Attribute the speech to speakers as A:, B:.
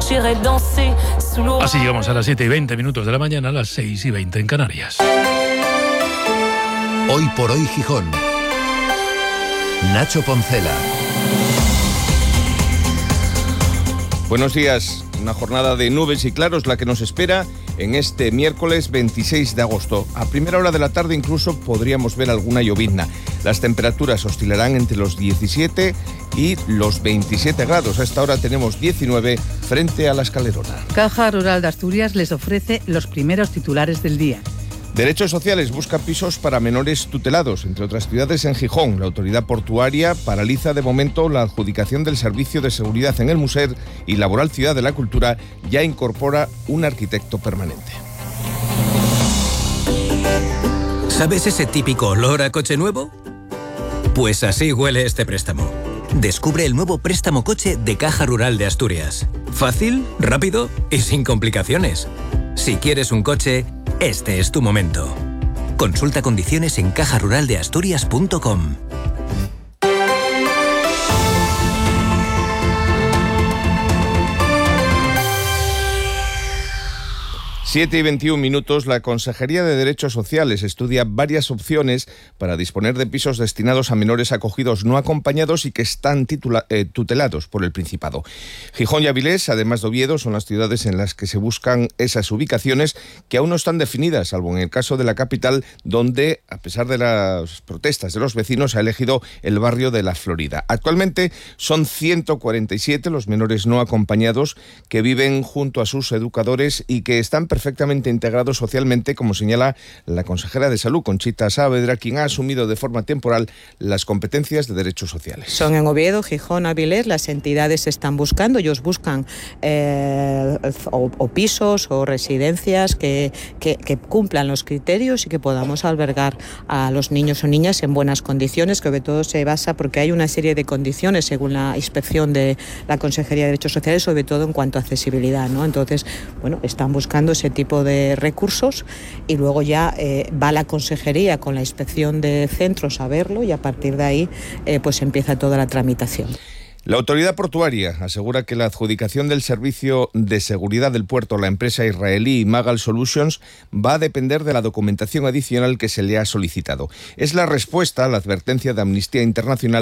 A: Así llegamos a las 7:20 de la mañana, a las 6:20 en Canarias.
B: Hoy por hoy Gijón. Nacho Poncela.
C: Buenos días. Una jornada de nubes y claros la que nos espera en este miércoles 26 de agosto. A primera hora de la tarde incluso podríamos ver alguna llovizna. Las temperaturas oscilarán entre los 17 y los 27 grados. A esta hora tenemos 19 frente a la Escalerona.
D: Caja Rural de Asturias les ofrece los primeros titulares del día.
C: Derechos Sociales busca pisos para menores tutelados, entre otras ciudades en Gijón. La autoridad portuaria paraliza de momento la adjudicación del servicio de seguridad en el Muser y Laboral Ciudad de la Cultura ya incorpora un arquitecto permanente.
E: ¿Sabes ese típico olor a coche nuevo? Pues así huele este préstamo. Descubre el nuevo préstamo coche de Caja Rural de Asturias. Fácil, rápido y sin complicaciones. Si quieres un coche, este es tu momento. Consulta condiciones en cajaruraldeasturias.com.
C: 7:21. La Consejería de Derechos Sociales estudia varias opciones para disponer de pisos destinados a menores acogidos no acompañados y que están tutelados por el Principado. Gijón y Avilés, además de Oviedo, son las ciudades en las que se buscan esas ubicaciones que aún no están definidas, salvo en el caso de la capital, donde, a pesar de las protestas de los vecinos, ha elegido el barrio de La Florida. Actualmente son 147 los menores no acompañados que viven junto a sus educadores y que están perfectamente integrados socialmente, como señala la consejera de Salud, Conchita Saavedra, quien ha asumido de forma temporal las competencias de derechos sociales.
F: Son en Oviedo, Gijón, Avilés, las entidades están buscando, ellos buscan o pisos o residencias que cumplan los criterios y que podamos albergar a los niños o niñas en buenas condiciones, que sobre todo se basa porque hay una serie de condiciones según la inspección de la Consejería de Derechos Sociales, sobre todo en cuanto a accesibilidad, ¿no? Entonces, bueno, están buscando ese tipo de recursos y luego ya va la consejería con la inspección de centros a verlo y a partir de ahí pues empieza toda la tramitación.
C: La autoridad portuaria asegura que la adjudicación del servicio de seguridad del puerto a la empresa israelí Magal Solutions va a depender de la documentación adicional que se le ha solicitado. Es la respuesta a la advertencia de Amnistía Internacional